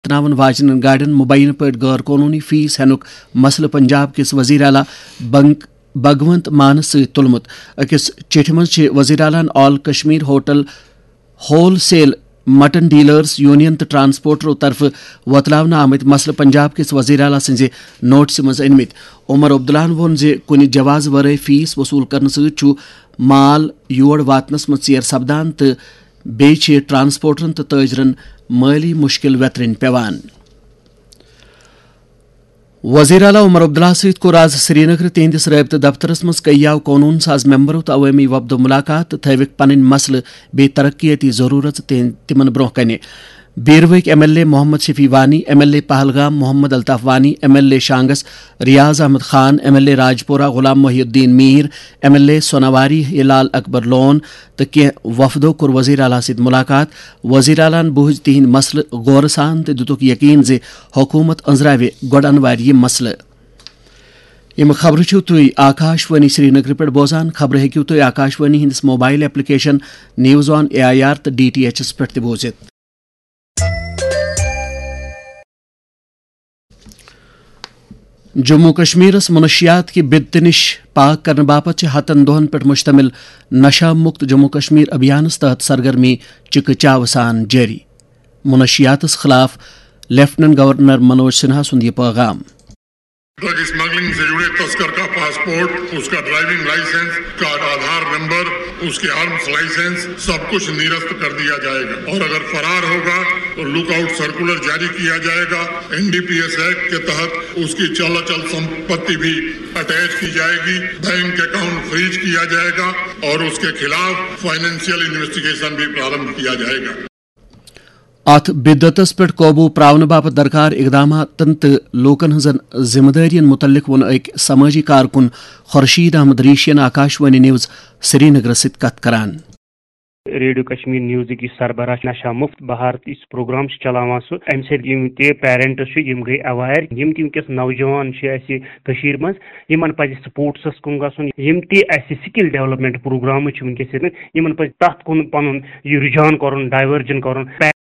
تناون واجن گاڑین مبینہ پٲٹھۍ غٲر قونوٗنی فیس ہینُک مسلہٕ پنجاب کِس وزیر اعلیٰ بھگونت مانس سۭتۍ تُلمُت. أکِس چِٹھہِ منٛز چھِ وزیر اعلیٰ آل Kashmir whole cell mutton dealers union تہٕ ٹرانسپورٹرو طرفہٕ وۄتلاونہٕ آمٕتۍ مسلہٕ پنجاب کِس وزیر اعلیٰ سٕنٛزِ نوٹسہِ منٛز أنمٕتۍ. عمر عبداللہن ووٚن زِ کُنہِ جواز ورٲے فیس وصوٗل کرنہٕ سۭتۍ چھُ مال یور واتنس منٛز ژیر سپدان تہٕ بیٚیہِ چھِ ٹرانسپورٹرن تہٕ تٲجرن مٲلی مُشکِل ویترٕنۍ پیوان. وزیر اعلیٰ عمر عبداللہ سۭتۍ کوٚر آز سری نگر تہنٛدِس رٲبطہٕ دفترس منٛز کٔیاو قونوٗن ساز ممبرو تہٕ عوٲمی وفدو مُلاقات تہٕ تھٲوِکھ پنٕنۍ مسلہٕ بیٚیہِ ترقیٲتی ضروٗرت تِمن برونٛہہ کنہِ. بیروٕکۍ M L A Muhammad Shafi Wani, M L A Pahalgam Muhammad Altaf Wani, M L A شانگس Riyaz Ahmad Khan, M L A Rajpura Ghulam Mohi Uddin Mir, M L A Sonawari Hilal Akbar loan تہٕ کینٛہہ وفدو کوٚر وزیر اعلیٰ سۭتۍ مُلاقات. وزیر اعلیٰ ہن بوٗزۍ تِہنٛدۍ مسلہٕ غورٕ سان تہٕ دِتُکھ یقین زِ حکوٗمت أنٛزراوِ گۄڈٕ انوارِ یِم مسلہٕ. یِم خبرٕ چھِو تُہۍ آکاش وانی سری نگر پٮ۪ٹھ بوزان. خبرٕ ہیٚکِو تُہۍ آکاش وانی ہٕنٛدِس mobile application news on AIR تہٕ DTH پٮ۪ٹھ تہِ بوٗزِتھ. جموں کشمیرس منشیات کی بدتہِ نِش پاک کرنہٕ باپتھ چھِ ہتن دۄہن پٮ۪ٹھ مشتمل نشہ مُکت جموں کشمیر ابھیانس تحت سرگرمی چِکہٕ چاوٕ سان جٲری. منشیاتس خلاف لیفٹننٹ گورنر منوج سنہا سُنٛد یہ پیغام. ڈرگ اسمگلنگ سے جڑے تسکر کا پاسپورٹ، اس کا ڈرائیونگ لائسنس، کا آدھار نمبر، اس کے آرمز لائسنس سب کچھ نیرست کر دیا جائے گا، اور اگر فرار ہوگا تو لک آؤٹ سرکولر جاری کیا جائے گا. NDPS ایکٹ کے تحت اس کی چل اچل سمپتی بھی اٹیچ کی جائے گی، بینک اکاؤنٹ فریز کیا جائے گا، اور اس کے خلاف فائنینشیل انویسٹیگیشن بھی پرارمبھ کیا جائے گا. ات بدعتس پٮ۪ٹھ قوبوٗ پراونہٕ باپتھ درکار اقداماتن تہٕ لوٗکن ہٕنٛزن ذمہٕ دٲرین متعلق ووٚن أکۍ سمٲجی کارکُن خورشید احمد ریشین آکاش وانی نیوز سری نگرس سۭتۍ کتھ کران. ریڈیو کشمیر نیوزٕکۍ سربراہ نشہ مفت بھارت یُس پروگرام چھُ چلاوان سُہ امہِ سۭتۍ یِم تہِ پیرنٹس چھِ یِم گٔے اویر، یِم تہِ وٕنکیٚس نوجوان چھِ اَسہِ کٔشیٖر منٛز یِمن پزِ سپورٹسس کُن گژھُن. یِم تہِ اَسہِ سکل ڈیولپمنٹ پروگرامز چھِ وٕنکیٚس ییٚتہِ یِمن پزِ تتھ کُن پنُن یہِ رُجحان کرُن، ڈایورجن کرُن.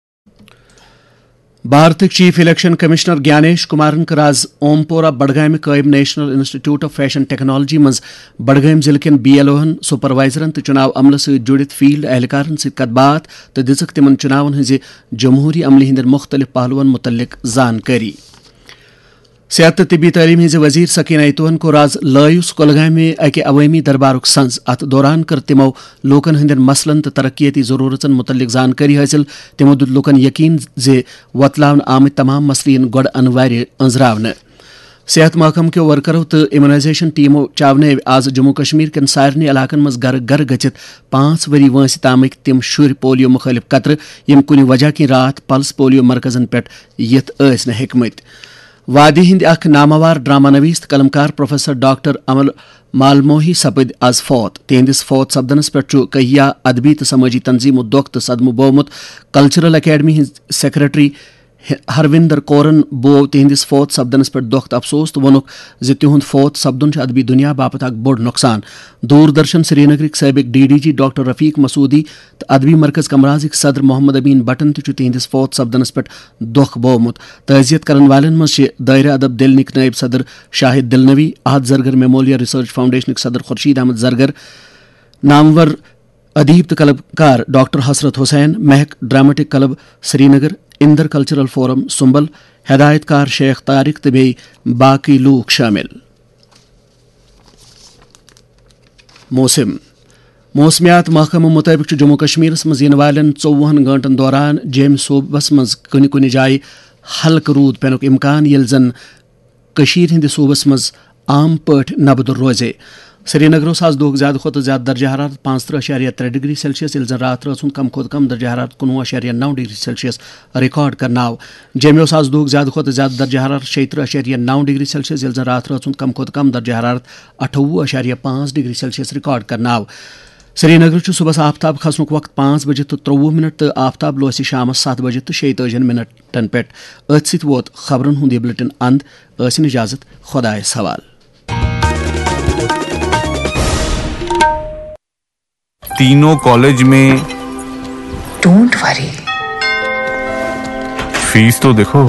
بھارتٕکۍ چیف الیکشن کمشنر گیانیش کمارن کٔر آز اوم پورہ بڈگامہِ قٲیِم نیشنل انسٹی آف فیشن ٹیکنالوجی منٛز بڈگٲمۍ ضلعہٕ کٮ۪ن BLOہن، سپروائزرن تہٕ چُناو عملہٕ سۭتۍ جُڑِتھ فیلڈ اہلکارن سۭتۍ کتھ باتھ تہٕ دِژٕکھ تِمن چُناون ہٕنٛزِ جمہوٗری عملہِ ہٕنٛدٮ۪ن مُختٔلِف پہلوٗون مُتعلق زانکٲری. صحت تہٕ طبی تعلیٖم ہٕنٛزِ وزیر سکینہ ایتوہن کوٚر آز لٲیوٗس کۄلگامہِ اکہِ عوٲمی دربارُک سنٛز. اتھ دوران کٔر تِمو لوٗکن ہٕنٛدٮ۪ن مسلن تہٕ ترقیٲتی ضروٗرتن مُتعلق زانکٲری حٲصِل. تِمو دیُت لوٗکن یقین زِ وۄتلاونہٕ آمٕتۍ تمام مسلہٕ یِن گۄڈٕ انوارِ أنٛزراونہٕ. صحت محکمہٕ کیو ورکرو تہٕ امیونائزیشن ٹیمو چاونٲوۍ آز جموں کشمیر کٮ۪ن سارنٕے علاقن منٛز گرٕ گرٕ گٔژھِتھ 5 ؤری وٲنٛسہِ تامٕکۍ تِم شُرۍ پولیو مُخٲلِف قطرٕ یِم کُنہِ وجہ کِنۍ راتھ پلس پولیو مرکزن پٮ۪ٹھ یِتھ ٲسۍ نہٕ ہیٚکمٕتۍ. وادی ہٕنٛدۍ اکھ ناماوار ڈرامہ نویس تہٕ قلمکار پروفیسر ڈاکٹر امل مالموہی سپٕدۍ آز فوت. تِہنٛدِس فوت سپدنس پٮ۪ٹھ چھُ کہیا ادبی تہٕ سمٲجی تنظیمو دۄکھ تہٕ صدمہٕ بوومُت. کلچرل اکیڈمی ہٕنٛدۍ سیکرٹری ہروندر کورن بوو تِہنٛدِس فوت سپدنس پٮ۪ٹھ دۄکھ تہٕ افسوس تہٕ ووٚنُکھ زِ تِہُنٛد فوت سپدُن چھُ ادبی دُنیا باپتھ اکھ بوٚڑ نۄقصان. دوٗردرشن سری نگرٕکۍ سٲبق DDG ڈاکٹر رفیق مسعودی تہٕ ادبی مرکز کمرازٕکۍ صدر محمد امین بٹن تہِ چھُ تِہنٛدِس فوت سپدنس پٮ۪ٹھ دۄکھ بوومُت. تعزیت کرن والٮ۪ن منٛز چھِ دٲیرٕ ادب دِلنٕکۍ نٲیب صدر شاہد دلنوی، احد زرگر میموریل ریسرچ فاؤنڈیشنٕکۍ صدر خورشید احمد زرگر، نامور ادیب تہٕ کلبکار ڈاکٹر حسرت حسین، مہک ڈرامٹک کلب سری نگر، اندر کلچرل فورم سُمبل، ہدایت کار شیخ طارق تہٕ بیٚیہِ باقٕے لوٗکھ شٲمِل. موسمیات محکمہٕ مُطٲبِق چھُ جموں کشمیرس منٛز یِنہٕ والٮ۪ن 24 گٲنٛٹن دوران جیٚمہِ صوبس منٛز کُنہِ جایہِ ہلکہٕ روٗد پینُک اِمکان، ییٚلہِ زن کٔشیٖر ہٕنٛدِس صوبس منٛز عام پٲٹھۍ نبدٕ روزِ. سری نگر اوس آز دۄہُک زیادٕ کھۄتہٕ زیادٕ درجہ حرارت 35.3 ڈگری سیلسیس، ییٚلہِ زن راتھ رٲژ ہُنٛد کم کھۄتہٕ کم درجہ حرارت 19.9 ڈگری سیلسیس رِکارڈ کرنہٕ آو. جیٚمہِ اوس آز دۄہُک زیادٕ کھۄتہٕ زیادٕ درجہ حرارت 36.9 ڈگری سیلسیس، ییٚلہِ زن راتھ رٲژ ہُنٛد کم کھۄتہٕ کم درجہ حرارت 28.5 ڈگری سیلسیس رِکارڈ کرنہٕ آو. سری نگر چھُ صبحس آفتاب کھسنُک وقت 5 بجے تہٕ 23 تہٕ آفتاب لوسہِ شامس 7 بجے تہٕ 46 پٮ۪ٹھ. أتھۍ سۭتۍ ووت خبرن ہُنٛد یہِ بُلٹن اند. ٲسِن اجازت، خۄدایس حوالہٕ. تینوں کالج میں ڈونٹ وری फीस तो देखो।